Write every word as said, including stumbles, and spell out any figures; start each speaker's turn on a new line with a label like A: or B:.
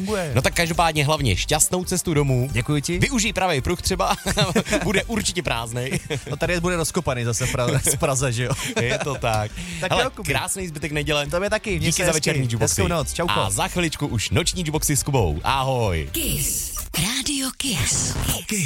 A: funguje.
B: No tak každopádně hlavně šťastnou cestu domů.
A: Děkuji ti.
B: Využij pravý pruh třeba, bude určitě prázdnej.
A: No tady bude rozkopaný zase v Praze, z Praze, že jo.
B: Je to tak.
A: Tak
B: Hele,
A: jo, Kubi.
B: krásný zbytek neděle.
A: Tobě taky. Měj
B: Díky
A: se
B: za
A: hezky.
B: večerní jukeboxy.
A: Hezkou noc. Čauko.
B: A za chviličku už noční jukeboxy s Kubou. Ahoj.
C: Kiss. Radio Kiss.